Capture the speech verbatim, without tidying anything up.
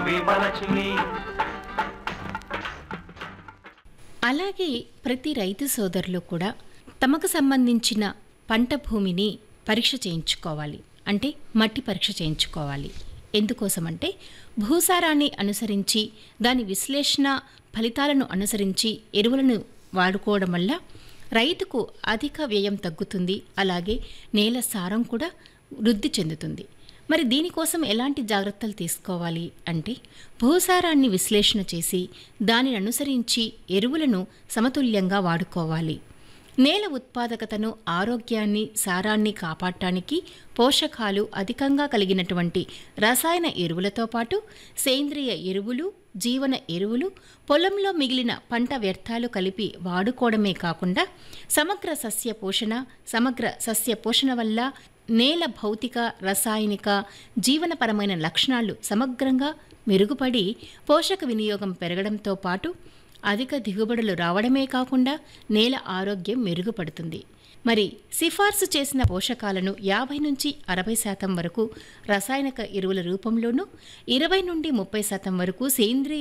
నువ్వే మలచుని. అలాగే ప్రతి రైతు సోదరులు కూడా తమకు సంబంధించిన పంట భూమిని పరీక్ష చేయించుకోవాలి. అంటే మట్టి పరీక్ష చేయించుకోవాలి. ఎందుకోసమంటే భూసారాన్ని అనుసరించి దాని విశ్లేషణ ఫలితాలను అనుసరించి ఎరువులను వాడుకోవడం వల్ల రైతుకు అధిక వ్యయం తగ్గుతుంది. అలాగే నేల సారం కూడా వృద్ధి చెందుతుంది. మరి దీనికోసం ఎలాంటి జాగ్రత్తలు తీసుకోవాలి అంటే భూసారాన్ని విశ్లేషణ చేసి దానిని అనుసరించి ఎరువులను సమతుల్యంగా వాడుకోవాలి. నేల ఉత్పాదకతను, ఆరోగ్యాన్ని, సారాన్ని కాపాడటానికి పోషకాలు అధికంగా కలిగినటువంటి రసాయన ఎరువులతో పాటు సేంద్రియ ఎరువులు, జీవన ఎరువులు, పొలంలో మిగిలిన పంట వ్యర్థాలు కలిపి వాడుకోవడమే కాకుండా సమగ్ర సస్య పోషణ సమగ్ర సస్య పోషణ వల్ల నేల భౌతిక, రసాయనిక, జీవనపరమైన లక్షణాలు సమగ్రంగా మెరుగుపడి పోషక వినియోగం పెరగడంతో పాటు అధిక దిగుబడులు రావడమే కాకుండా నేల ఆరోగ్యం మెరుగుపడుతుంది. మరి సిఫార్సు చేసిన పోషకాలను యాభై నుంచి అరవై శాతం వరకు రసాయనిక ఎరువుల రూపంలోనూ, ఇరవై నుండి ముప్పై శాతం వరకు సేంద్రియ